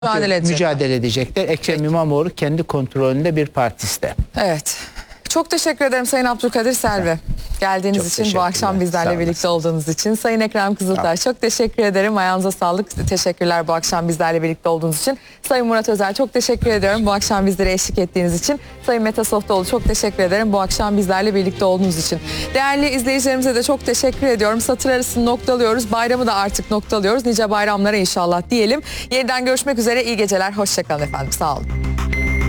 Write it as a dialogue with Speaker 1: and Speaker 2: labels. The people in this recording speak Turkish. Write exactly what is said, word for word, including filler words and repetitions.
Speaker 1: Mücadele edecekler.
Speaker 2: mücadele edecekler. Ekrem İmamoğlu kendi kontrolünde bir partiste.
Speaker 1: Evet. Çok teşekkür ederim Sayın Abdülkadir Selvi. Geldiğiniz
Speaker 2: Çok
Speaker 1: için, bu
Speaker 2: teşekkürler.
Speaker 1: akşam
Speaker 2: Sağ
Speaker 1: bizlerle
Speaker 2: olasın.
Speaker 1: birlikte olduğunuz için. Sayın Ekrem Kızıltaş çok teşekkür ederim. Ayağınıza sağlık. Teşekkürler bu akşam bizlerle birlikte olduğunuz için. Sayın Murat Özer çok teşekkür ediyorum bu akşam bizlere eşlik ettiğiniz için. Sayın Mete Softoğlu çok teşekkür ederim bu akşam bizlerle birlikte olduğunuz için. Değerli izleyicilerimize de çok teşekkür ediyorum. Satır arasını noktalıyoruz. Bayramı da artık noktalıyoruz. Nice bayramlara inşallah diyelim. Yeniden görüşmek üzere. İyi geceler. Hoşçakalın efendim. Sağ olun.